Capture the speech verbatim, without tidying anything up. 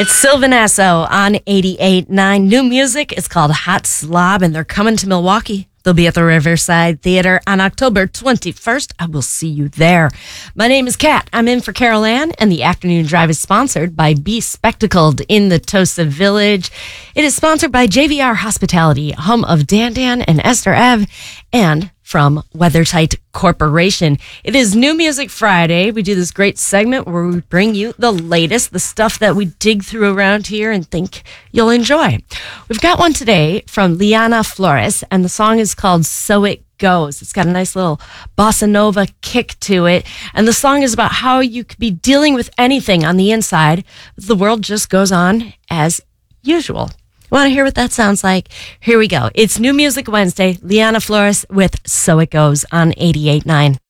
It's Sylvan Esso on eighty-eight point nine. New music is called Hot Slob, and they're coming to Milwaukee. They'll be at the Riverside Theater on October twenty-first. I will see you there. My name is Kat. I'm in for Carol Ann, and the afternoon drive is sponsored by Be Spectacled in the Tosa Village. It is sponsored by J V R Hospitality, home of Dan Dan and Esther Ev, and from WeatherTight Corporation. It is New Music Friday. We do this great segment where we bring you the latest, the stuff that we dig through around here and think you'll enjoy. We've got one today from Liana Flores, and the song is called So It Goes. It's got a nice little bossa nova kick to it, and the song is about how you could be dealing with anything on the inside, but the world just goes on as usual. Want to hear what that sounds like? Here we go. It's New Music Wednesday. Liana Flores with So It Goes on eighty-eight point nine.